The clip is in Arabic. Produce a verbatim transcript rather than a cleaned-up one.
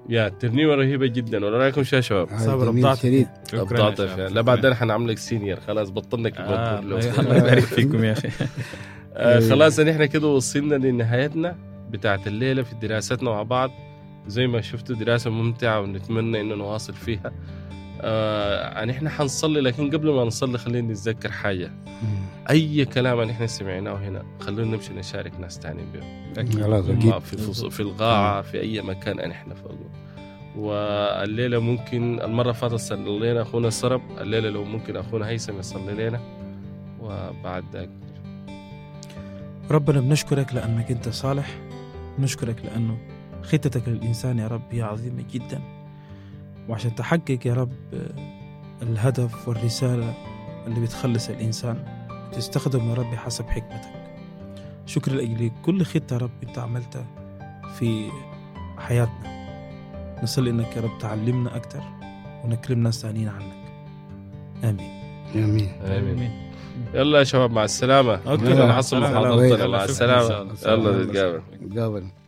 يا ترنيمة رهيبة جدا. ولا رايكم شو يا شباب؟ صابر ابدعت شديد. ابدعت فيها. لا بعدين حنعملك سينيور خلاص بطلنا كبار. آه الله يبارك فيكم يا اخي. آه خلاص نحن كده وصلنا لنهايتنا بتاعت الليلة في دراستنا مع بعض. زي ما شفتوا دراسة ممتعة ونتمنى إنه نواصل فيها. آه يعني إحنا حنصلي، لكن قبل ما نصلي خلينا نتذكر حاجة. أي كلام إحنا سمعناه هنا خلونا نمشي نشارك ناس تاني به. في في في القاعة في أي مكان إحنا فوق. والليلة ممكن المرة فاتت صلي لنا أخونا السرب، الليلة لو ممكن أخونا هيثم يصلي لنا. وبعد ذلك ربنا بنشكرك لأنك أنت صالح، بنشكرك لأنه خطتك للإنسان يا رب هي عظيمة جدا، وعشان تحقق يا رب الهدف والرسالة اللي بتخلص الإنسان تستخدم يا رب حسب حكمتك. شكر لأجل كل خطة يا رب أنت عملتها في حياتنا. نصلي إنك يا رب تعلمنا أكتر ونكرم ناس ثانيين عنك. آمين آمين آمين. يلا يا شباب مع السلامة. أوكي. حصل محاضرة. مع السلامة. يلا نتقابل. نتقابل.